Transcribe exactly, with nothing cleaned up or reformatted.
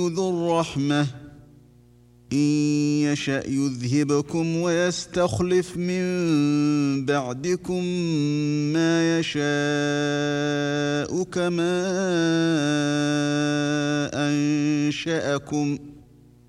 ذو الرحمة إن يشأ يذهبكم ويستخلف من بعدكم ما يشاء كما أنشأكم